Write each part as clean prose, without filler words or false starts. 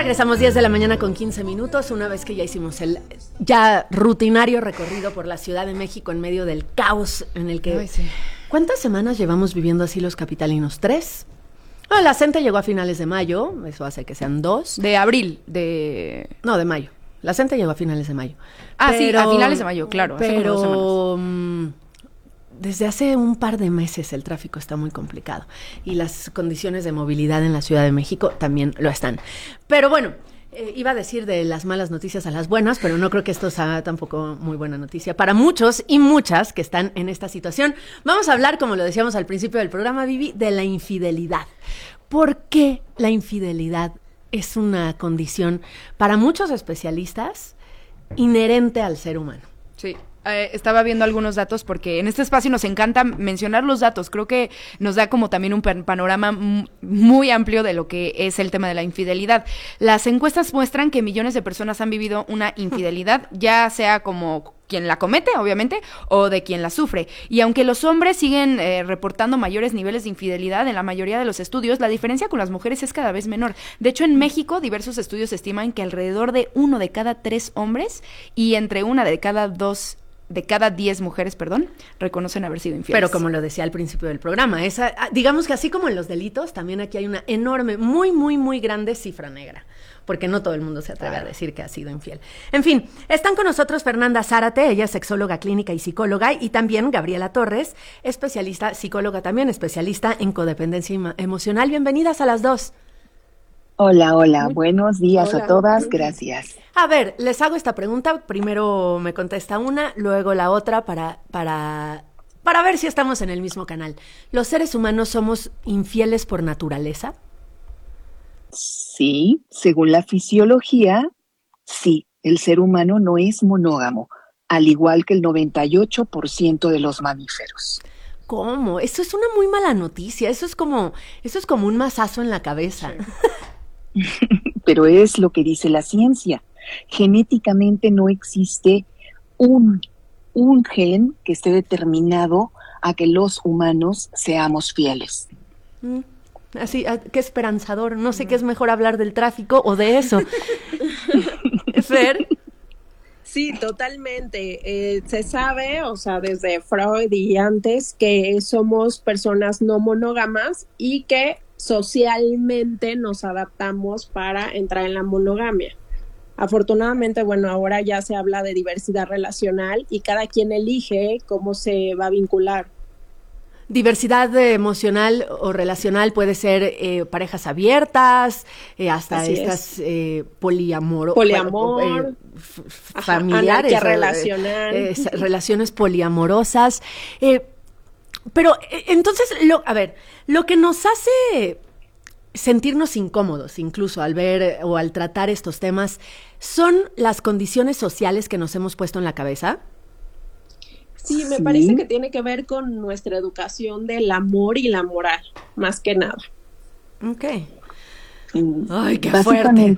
Regresamos 10 de la mañana con 15 minutos, una vez que ya hicimos el ya rutinario recorrido por la Ciudad de México en medio del caos en el que... Ay, sí. ¿Cuántas semanas llevamos viviendo así los capitalinos? ¿3? Bueno, la CENTE llegó a finales de mayo, eso hace que sean 2. De abril, No, de mayo. La CENTE llegó a finales de mayo. Sí, a finales de mayo, claro. Hace como 2 semanas. Desde hace un par de meses el tráfico está muy complicado y las condiciones de movilidad en la Ciudad de México también lo están. Pero bueno, iba a decir de las malas noticias a las buenas, pero no creo que esto sea tampoco muy buena noticia para muchos y muchas que están en esta situación. Vamos a hablar, como lo decíamos al principio del programa, Vivi, de la infidelidad. ¿Por qué la infidelidad es una condición para muchos especialistas inherente al ser humano? Sí. Estaba viendo algunos datos porque en este espacio nos encanta mencionar los datos. Creo que nos da como también un panorama muy amplio de lo que es el tema de la infidelidad. Las encuestas muestran que millones de personas han vivido una infidelidad, ya sea como quien la comete, obviamente, o de quien la sufre. Y aunque los hombres siguen reportando mayores niveles de infidelidad en la mayoría de los estudios, la diferencia con las mujeres es cada vez menor. De hecho, en México, diversos estudios estiman que alrededor de 1 de cada 3 hombres y entre 1 de cada 10 mujeres, reconocen haber sido infieles. Pero como lo decía al principio del programa, digamos que así como en los delitos, también aquí hay una enorme, muy, muy, muy grande cifra negra, porque no todo el mundo se atreve a decir que ha sido infiel. En fin, están con nosotros Fernanda Zárate, ella es sexóloga clínica y psicóloga, y también Gabriela Torres, especialista, psicóloga también, especialista en codependencia emocional. Bienvenidas a las dos. Hola, buenos días a todas, gracias. A ver, les hago esta pregunta, primero me contesta una, luego la otra para ver si estamos en el mismo canal. ¿Los seres humanos somos infieles por naturaleza? Sí, según la fisiología, sí, el ser humano no es monógamo, al igual que el 98% de los mamíferos. ¿Cómo? Eso es una muy mala noticia, eso es como un mazazo en la cabeza. Pero es lo que dice la ciencia. Genéticamente no existe un gen que esté determinado a que los humanos seamos fieles. Así, qué esperanzador. No sé qué es mejor hablar del tráfico o de eso. Fer. Sí, totalmente. Se sabe, o sea, desde Freud y antes, que somos personas no monógamas y que socialmente nos adaptamos para entrar en la monogamia. Afortunadamente, bueno, ahora ya se habla de diversidad relacional y cada quien elige cómo se va a vincular. Diversidad emocional o relacional puede ser parejas abiertas, hasta así estas poliamor, familiares, relacional, relaciones poliamorosas. Pero entonces, lo que nos hace sentirnos incómodos, incluso al ver o al tratar estos temas, ¿son las condiciones sociales que nos hemos puesto en la cabeza? Sí, me parece que tiene que ver con nuestra educación del amor y la moral, más que nada. Ok. Ay, qué fuerte.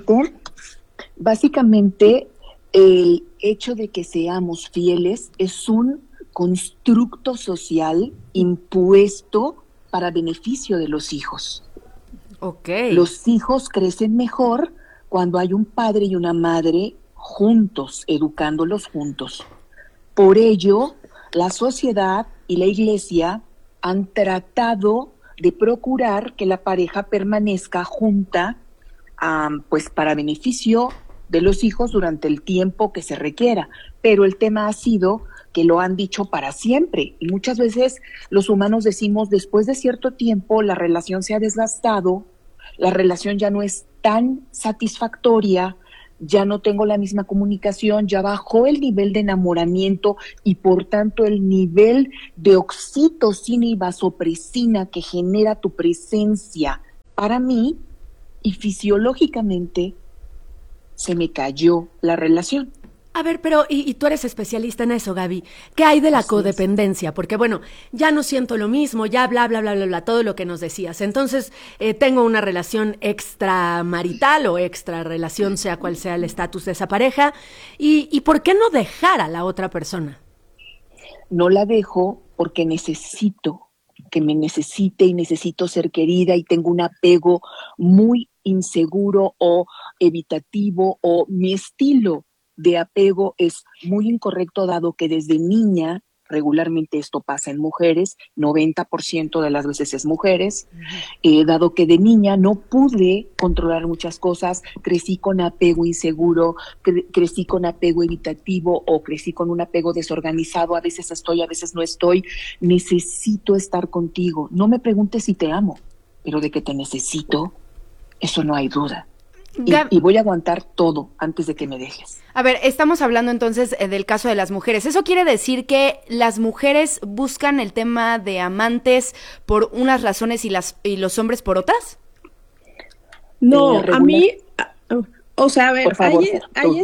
Básicamente, el hecho de que seamos fieles es un constructo social impuesto para beneficio de los hijos. Okay. Los hijos crecen mejor cuando hay un padre y una madre juntos, educándolos juntos. Por ello, la sociedad y la iglesia han tratado de procurar que la pareja permanezca junta, pues para beneficio de los hijos durante el tiempo que se requiera. Pero el tema ha sido que lo han dicho para siempre. Y muchas veces los humanos decimos, después de cierto tiempo, la relación se ha desgastado, la relación ya no es tan satisfactoria, ya no tengo la misma comunicación, ya bajó el nivel de enamoramiento y por tanto el nivel de oxitocina y vasopresina que genera tu presencia para mí, y fisiológicamente se me cayó la relación. A ver, pero, y tú eres especialista en eso, Gaby, ¿qué hay de la codependencia? Porque, bueno, ya no siento lo mismo, ya bla, bla, bla, bla, bla, todo lo que nos decías. Entonces, tengo una relación extramarital o extra relación, sea cual sea el estatus de esa pareja, ¿y por qué no dejar a la otra persona? No la dejo porque necesito que me necesite y necesito ser querida y tengo un apego muy inseguro o evitativo, o mi estilo de apego es muy incorrecto, dado que desde niña, regularmente esto pasa en mujeres, 90% de las veces es mujeres, dado que de niña no pude controlar muchas cosas, crecí con apego inseguro, crecí con apego evitativo, o crecí con un apego desorganizado, a veces estoy, a veces no estoy, necesito estar contigo. No me preguntes si te amo, pero de que te necesito, eso no hay duda. Y voy a aguantar todo antes de que me dejes. A ver, estamos hablando entonces del caso de las mujeres. ¿Eso quiere decir que las mujeres buscan el tema de amantes por unas razones y los hombres por otras? No, a mí, o sea, a ver, favor, hay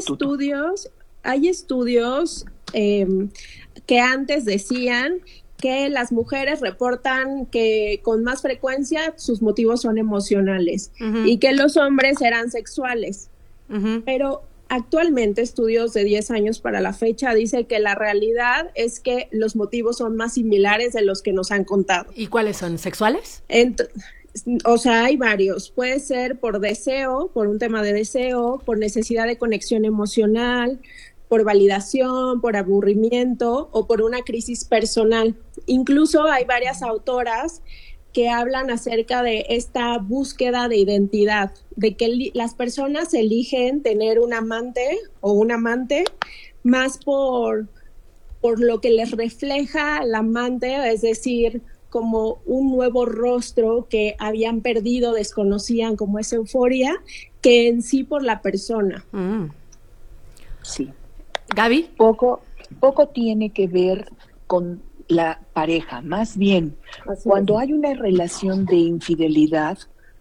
estudios que antes decían que las mujeres reportan que con más frecuencia sus motivos son emocionales y que los hombres eran sexuales. Pero actualmente estudios de 10 años para la fecha dicen que la realidad es que los motivos son más similares de los que nos han contado. ¿Y cuáles son? ¿Sexuales? O sea, hay varios. Puede ser por deseo, por un tema de deseo, por necesidad de conexión emocional, por validación, por aburrimiento o por una crisis personal. Incluso hay varias autoras que hablan acerca de esta búsqueda de identidad, de que las personas eligen tener un amante o un amante más por lo que les refleja el amante, es decir, como un nuevo rostro que habían perdido, desconocían, como esa euforia, que en sí por la persona. Sí. ¿Gaby? Poco tiene que ver con la pareja, más bien, cuando hay una relación de infidelidad,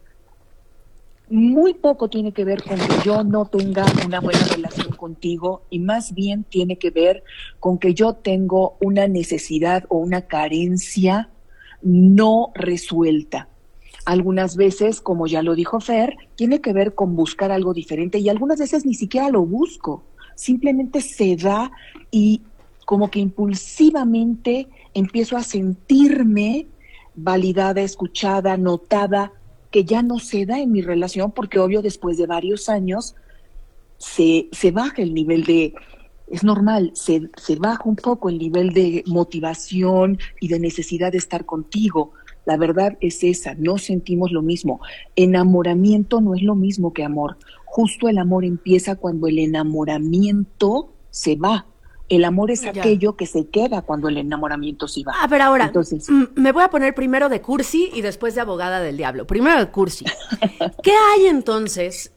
muy poco tiene que ver con que yo no tenga una buena relación contigo, y más bien tiene que ver con que yo tengo una necesidad o una carencia no resuelta. Algunas veces, como ya lo dijo Fer, tiene que ver con buscar algo diferente, y algunas veces ni siquiera lo busco. Simplemente se da y como que impulsivamente empiezo a sentirme validada, escuchada, notada, que ya no se da en mi relación, porque obvio después de varios años se baja el nivel de, es normal, se baja un poco el nivel de motivación y de necesidad de estar contigo. La verdad es esa, no sentimos lo mismo. Enamoramiento no es lo mismo que amor. Justo el amor empieza cuando el enamoramiento se va. El amor es aquello que se queda cuando el enamoramiento se va. A ver, ahora, entonces, me voy a poner primero de cursi y después de abogada del diablo. Primero de cursi. ¿Qué hay entonces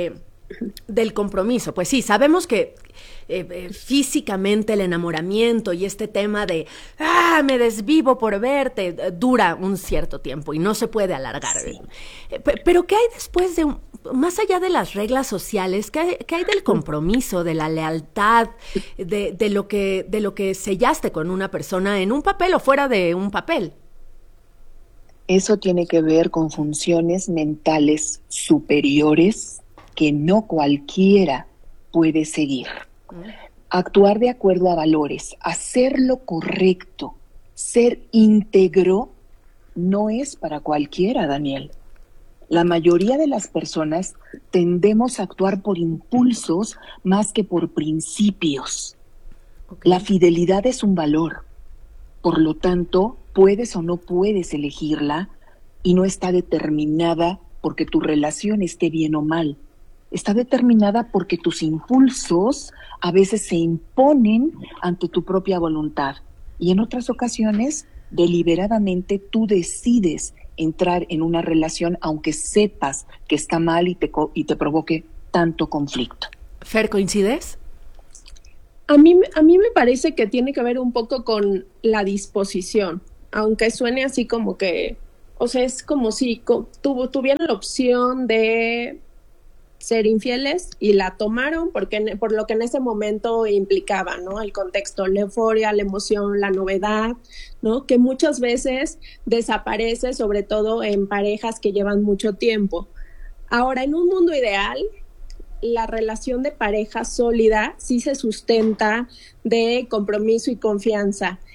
del compromiso? Pues sí, sabemos que físicamente el enamoramiento y este tema de me desvivo por verte dura un cierto tiempo y no se puede alargar. Sí. Pero ¿qué hay después de más allá de las reglas sociales? ¿Qué hay del compromiso, de la lealtad, de lo que sellaste con una persona en un papel o fuera de un papel? Eso tiene que ver con funciones mentales superiores que no cualquiera puede seguir. Actuar de acuerdo a valores, hacer lo correcto, ser íntegro, no es para cualquiera, Daniel. La mayoría de las personas tendemos a actuar por impulsos más que por principios. Okay. La fidelidad es un valor. Por lo tanto, puedes o no puedes elegirla, y no está determinada porque tu relación esté bien o mal. Está determinada porque tus impulsos a veces se imponen ante tu propia voluntad, y en otras ocasiones deliberadamente tú decides entrar en una relación aunque sepas que está mal y te provoque tanto conflicto. Fer, ¿coincides? A mí me parece que tiene que ver un poco con la disposición, aunque suene así como que, o sea, es como si tuvieran la opción de ser infieles y la tomaron por lo que en ese momento implicaba, ¿no? El contexto, la euforia, la emoción, la novedad, ¿no? Que muchas veces desaparece, sobre todo en parejas que llevan mucho tiempo. Ahora, en un mundo ideal, la relación de pareja sólida sí se sustenta de compromiso y confianza.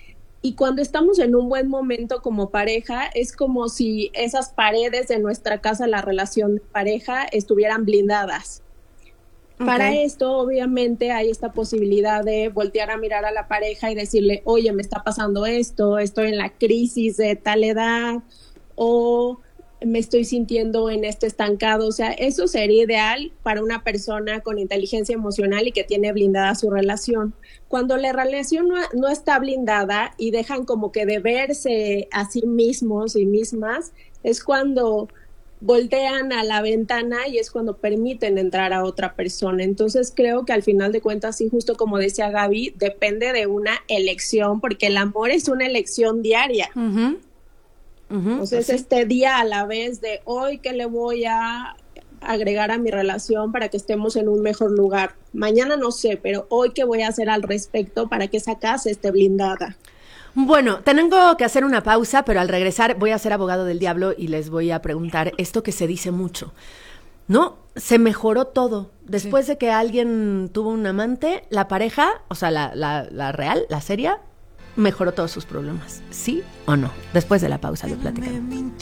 Y cuando estamos en un buen momento como pareja, es como si esas paredes de nuestra casa, la relación de pareja, estuvieran blindadas. Okay. Para esto, obviamente, hay esta posibilidad de voltear a mirar a la pareja y decirle, oye, me está pasando esto, estoy en la crisis de tal edad, o me estoy sintiendo en este estancado. O sea, eso sería ideal para una persona con inteligencia emocional y que tiene blindada su relación. Cuando la relación no está blindada y dejan como que de verse a sí mismos y mismas, es cuando voltean a la ventana y es cuando permiten entrar a otra persona. Entonces creo que al final de cuentas, sí, justo como decía Gaby, depende de una elección, porque el amor es una elección diaria. Uh-huh. Entonces, este día a la vez de hoy, ¿qué le voy a agregar a mi relación para que estemos en un mejor lugar? Mañana no sé, pero hoy, ¿qué voy a hacer al respecto para que esa casa esté blindada? Bueno, tengo que hacer una pausa, pero al regresar voy a ser abogado del diablo y les voy a preguntar esto que se dice mucho, ¿no? Se mejoró todo. Después de que alguien tuvo un amante, la pareja, o sea, la real, la seria, mejoró todos sus problemas. ¿Sí o no? Después de la pausa lo platicamos.